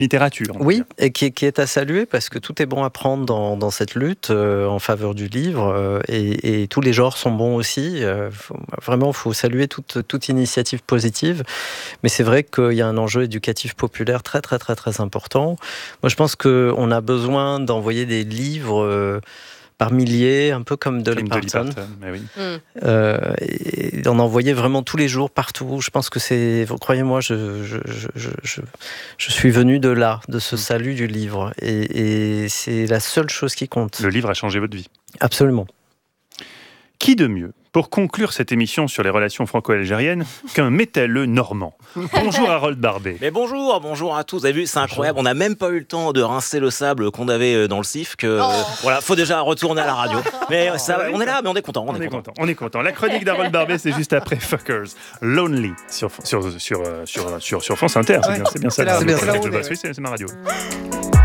littérature. Oui, et qui est à saluer parce que tout est bon à prendre dans cette lutte en faveur du livre et tous les genres sont bons aussi. Vraiment, il faut saluer toute initiative positive. Mais c'est vrai qu'il y a un enjeu éducatif populaire très, très, très, très important. Moi, je pense qu'on a besoin d'envoyer des livres par milliers, un peu comme Dolly Parton. Mais oui. Et d'en envoyer vraiment tous les jours, partout. Je pense que croyez-moi, je suis venu de là, de ce salut du livre. Et c'est la seule chose qui compte. Le livre a changé votre vie. Absolument. Qui de mieux pour conclure cette émission sur les relations franco-algériennes qu'un métalleux normand? Bonjour Harold Barbet. Mais bonjour à tous. Vous avez vu, c'est incroyable. On n'a même pas eu le temps de rincer le sable qu'on avait dans le sif. Voilà, faut déjà retourner à la radio. Mais ça, on est là, mais on est content. On est content. La chronique d'Harold Barbet, c'est juste après Fuckers, Lonely sur France Inter. C'est bien ça. C'est bien ça. C'est ma radio.